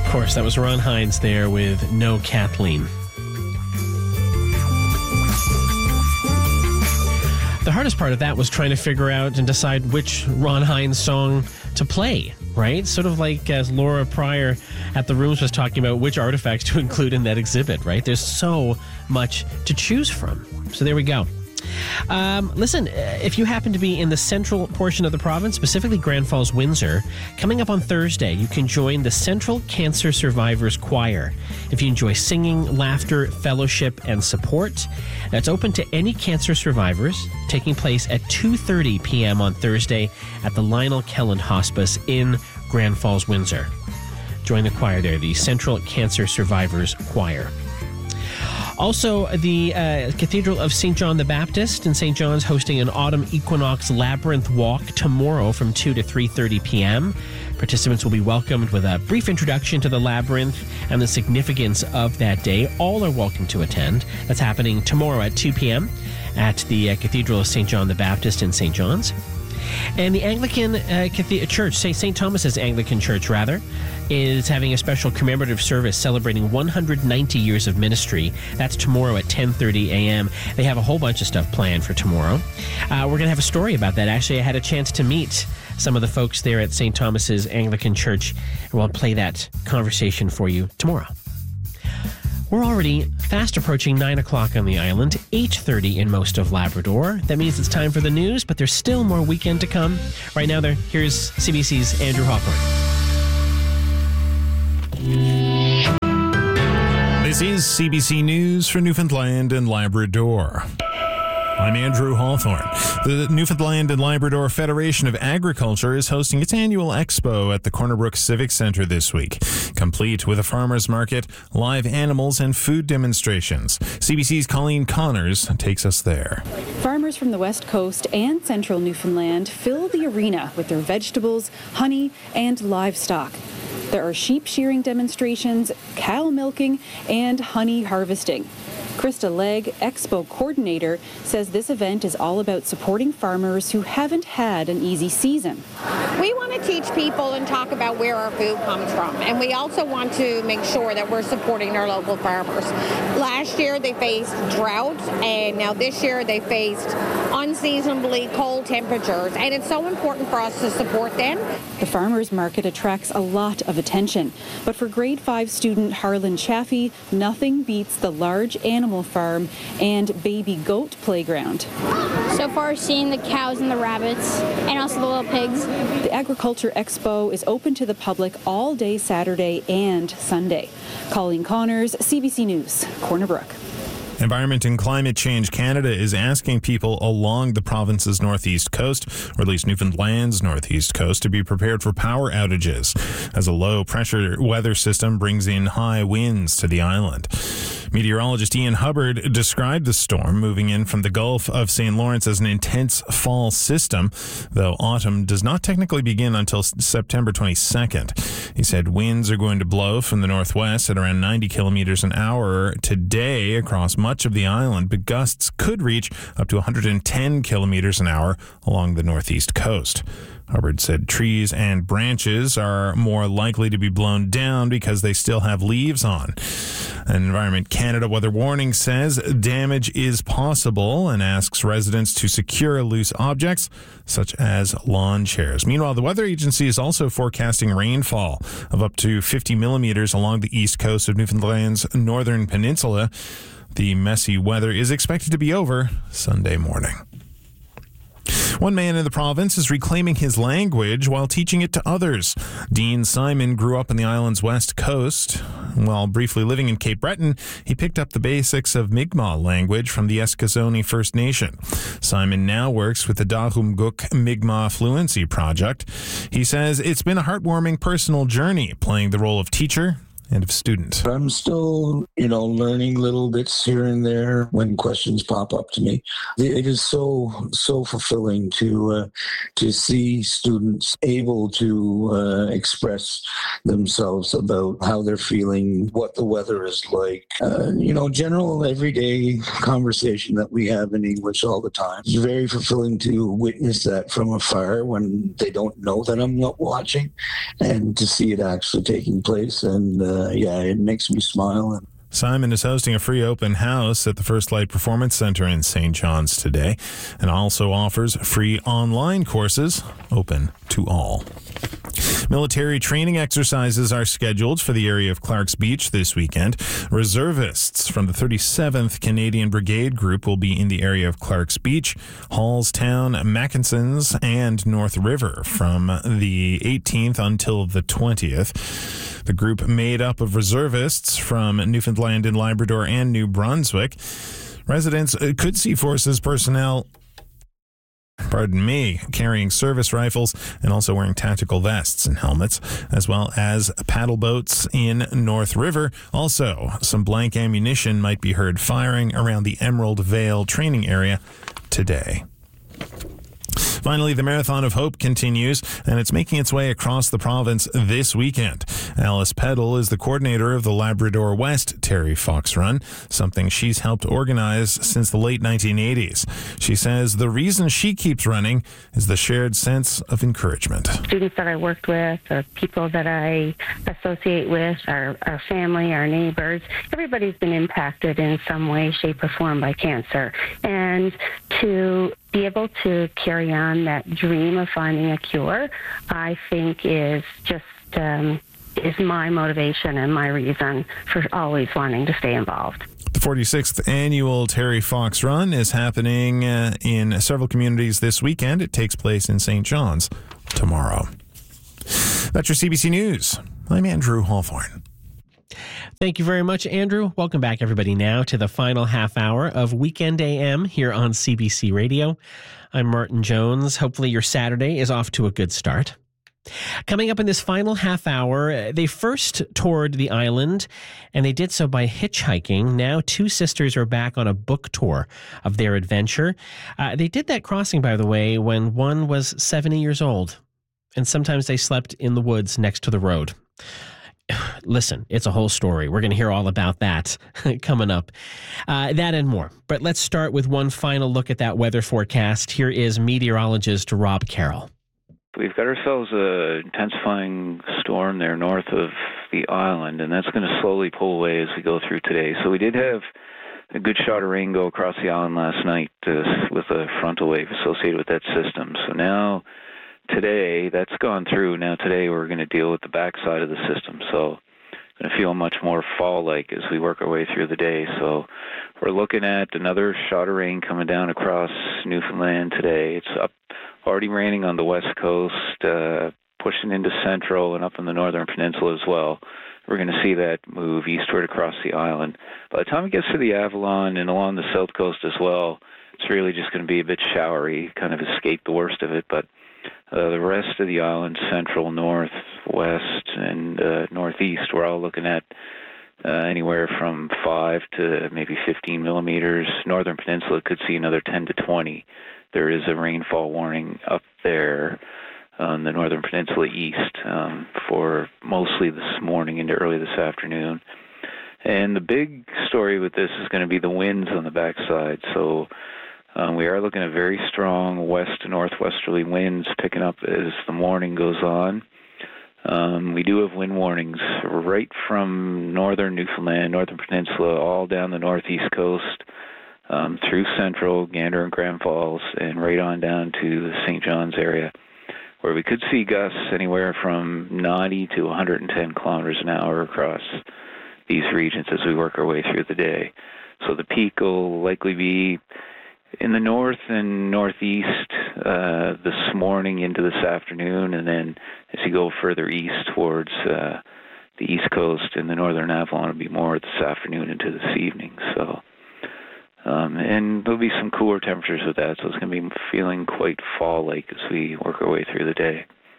Of course, that was Ron Hines there with No Kathleen. The hardest part of that was trying to figure out and decide which Ron Hines song to play, right? Sort of like as Laura Pryor at the Rooms was talking about which artifacts to include in that exhibit, right? There's so much to choose from. So there we go. Listen, if you happen to be in the central portion of the province, specifically Grand Falls, Windsor, coming up on Thursday, you can join the Central Cancer Survivors Choir. If you enjoy singing, laughter, fellowship, and support, that's open to any cancer survivors, taking place at 2:30 p.m. on Thursday at the Lionel Kelland Hospice in Grand Falls, Windsor. Join the choir there, the Central Cancer Survivors Choir. Also, the Cathedral of St. John the Baptist in St. John's hosting an Autumn Equinox Labyrinth Walk tomorrow from 2 to 3:30 p.m. Participants will be welcomed with a brief introduction to the labyrinth and the significance of that day. All are welcome to attend. That's happening tomorrow at 2 p.m. at the Cathedral of St. John the Baptist in St. John's. And the Anglican Church, St. Thomas's Anglican Church, is having a special commemorative service celebrating 190 years of ministry. That's tomorrow at 10:30 a.m. They have a whole bunch of stuff planned for tomorrow. We're going to have a story about that. Actually, I had a chance to meet some of the folks there at St. Thomas's Anglican Church, and we'll play that conversation for you tomorrow. We're already fast approaching 9 o'clock on the island, 8:30 in most of Labrador. That means it's time for the news, but there's still more weekend to come. Right now, here's CBC's Andrew Hawthorne. This is CBC News for Newfoundland and Labrador. I'm Andrew Hawthorne. The Newfoundland and Labrador Federation of Agriculture is hosting its annual expo at the Corner Brook Civic Centre this week, complete with a farmers market, live animals, and food demonstrations. CBC's Colleen Connors takes us there. Farmers from the West Coast and central Newfoundland fill the arena with their vegetables, honey, and livestock. There are sheep shearing demonstrations, cow milking, and honey harvesting. Krista Legg, Expo coordinator, says this event is all about supporting farmers who haven't had an easy season. We want to teach people and talk about where our food comes from, and we also want to make sure that we're supporting our local farmers. Last year they faced drought, and now this year they faced unseasonably cold temperatures, and it's so important for us to support them. The farmers market attracts a lot of attention, but for grade 5 student Harlan Chaffee, nothing beats the large animal farm and baby goat playground. So far, seeing the cows and the rabbits and also the little pigs. The Agriculture Expo is open to the public all day Saturday and Sunday. Colleen Connors, CBC News, Corner Brook. Environment and Climate Change Canada is asking people along the province's northeast coast, or at least Newfoundland's northeast coast, to be prepared for power outages as a low-pressure weather system brings in high winds to the island. Meteorologist Ian Hubbard described the storm moving in from the Gulf of St. Lawrence as an intense fall system, though autumn does not technically begin until September 22nd. He said winds are going to blow from the northwest at around 90 kilometers an hour today across much of the island, but gusts could reach up to 110 kilometers an hour along the northeast coast. Hubbard said trees and branches are more likely to be blown down because they still have leaves on. An Environment Canada weather warning says damage is possible and asks residents to secure loose objects such as lawn chairs. Meanwhile, the weather agency is also forecasting rainfall of up to 50 millimeters along the east coast of Newfoundland's northern peninsula. The messy weather is expected to be over Sunday morning. One man in the province is reclaiming his language while teaching it to others. Dean Simon grew up on the island's west coast. While briefly living in Cape Breton, he picked up the basics of Mi'kmaq language from the Eskasoni First Nation. Simon now works with the Dahumguk Mi'kmaq Fluency Project. He says it's been a heartwarming personal journey, playing the role of teacher End of student. I'm still, learning little bits here and there when questions pop up to me. It is so fulfilling to see students able to express themselves about how they're feeling, what the weather is like. General everyday conversation that we have in English all the time. It's very fulfilling to witness that from afar when they don't know that I'm not watching, and to see it actually taking place. And it makes me smile. Simon is hosting a free open house at the First Light Performance Center in St. John's today, and also offers free online courses open to all. Military training exercises are scheduled for the area of Clark's Beach this weekend. Reservists from the 37th Canadian Brigade Group will be in the area of Clark's Beach, Hallstown, Mackensons, and North River from the 18th until the 20th. The group made up of reservists from Newfoundland and Labrador and New Brunswick. Residents could see forces personnel carrying service rifles and also wearing tactical vests and helmets, as well as paddle boats in North River. Also, some blank ammunition might be heard firing around the Emerald Vale training area today. Finally, the Marathon of Hope continues, and it's making its way across the province this weekend. Alice Peddle is the coordinator of the Labrador West Terry Fox Run, something she's helped organize since the late 1980s. She says the reason she keeps running is the shared sense of encouragement. Students that I worked with, or people that I associate with, our family, our neighbors, everybody's been impacted in some way, shape, or form by cancer. And to be able to carry on that dream of finding a cure, I think is just is my motivation and my reason for always wanting to stay involved. The 46th annual Terry Fox Run is happening in several communities this weekend. It takes place in St. John's tomorrow. That's your CBC News. I'm Andrew Hawthorne. Thank you very much, Andrew. Welcome back, everybody, now to the final half hour of Weekend AM here on CBC Radio. I'm Martin Jones. Hopefully your Saturday is off to a good start. Coming up in this final half hour, they first toured the island, and they did so by hitchhiking. Now two sisters are back on a book tour of their adventure. They did that crossing, by the way, when one was 70 years old, and sometimes they slept in the woods next to the road. Listen, it's a whole story. We're going to hear all about that coming up. That and more. But let's start with one final look at that weather forecast. Here is meteorologist Rob Carroll. We've got ourselves an intensifying storm there north of the island, and that's going to slowly pull away as we go through today. So we did have a good shot of rain go across the island last night with a frontal wave associated with that system. So now today, that's gone through. Now today we're going to deal with the backside of the system. So going to feel much more fall-like as we work our way through the day. So we're looking at another shot of rain coming down across Newfoundland today. It's up, already raining on the west coast, pushing into central and up in the northern peninsula as well. We're going to see that move eastward across the island. By the time it gets to the Avalon and along the south coast as well, it's really just going to be a bit showery, kind of escape the worst of it. But the rest of the island, central, north, west, and northeast, we're all looking at anywhere from 5 to maybe 15 millimeters. Northern Peninsula could see another 10 to 20. There is a rainfall warning up there on the Northern Peninsula east for mostly this morning into early this afternoon. And the big story with this is going to be the winds on the backside. So we are looking at very strong west to northwesterly winds picking up as the morning goes on. We do have wind warnings right from northern Newfoundland, northern peninsula, all down the northeast coast, through central, Gander and Grand Falls, and right on down to the St. John's area, where we could see gusts anywhere from 90 to 110 kilometers an hour across these regions as we work our way through the day. So the peak will likely be in the north and northeast this morning into this afternoon, and then as you go further east towards the east coast and the northern Avalon, it'll be more this afternoon into this evening. So, and there'll be some cooler temperatures with that, so it's going to be feeling quite fall-like as we work our way through the day.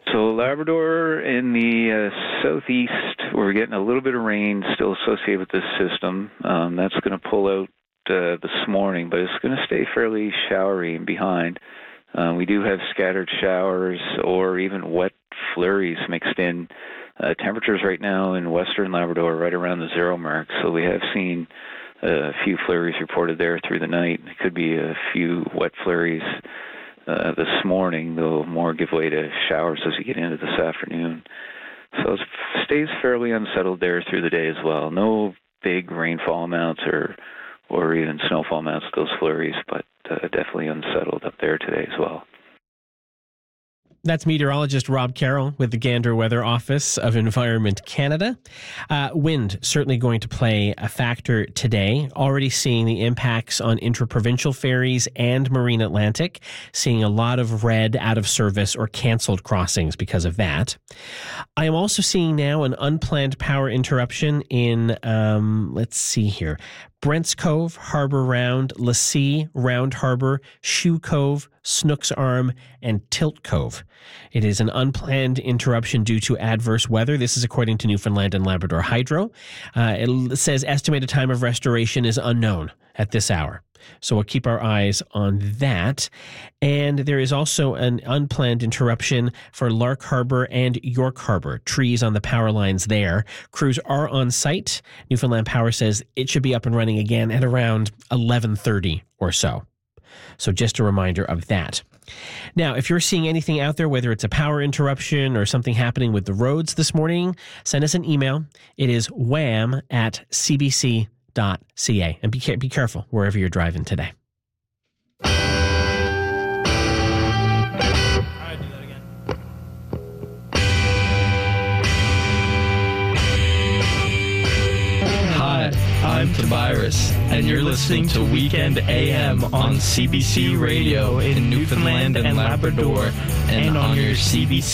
So Labrador in the southeast, we're getting a little bit of rain still associated with this system. That's going to pull out this morning, but it's going to stay fairly showery and behind. We do have scattered showers or even wet flurries mixed in. Temperatures right now in western Labrador right around the 0 mark, so we have seen a few flurries reported there through the night. It could be a few wet flurries this morning, though more give way to showers as we get into this afternoon. So it stays fairly unsettled there through the day as well. No big rainfall amounts or even snowfall amounts with those flurries, but definitely unsettled up there today as well. That's meteorologist Rob Carroll with the Gander Weather Office of Environment Canada. Wind certainly going to play a factor today. Already seeing the impacts on intraprovincial ferries and Marine Atlantic. Seeing a lot of red out of service or canceled crossings because of that. I am also seeing now an unplanned power interruption in, let's see here, Brents Cove, Harbour Round, Lassie, Round Harbour, Shoe Cove, Snooks Arm, and Tilt Cove. It is an unplanned interruption due to adverse weather. This is according to Newfoundland and Labrador Hydro. It says estimated time of restoration is unknown at this hour. So we'll keep our eyes on that. And there is also an unplanned interruption for Lark Harbour and York Harbour. Trees on the power lines there. Crews are on site. Newfoundland Power says it should be up and running again at around 11:30 or so. So just a reminder of that. Now, if you're seeing anything out there, whether it's a power interruption or something happening with the roads this morning, send us an email. It is wham@cbc.ca. And be careful wherever you're driving today. Hi, I'm Tobias, and you're listening to Weekend AM on CBC Radio in Newfoundland and Labrador, and on your CBC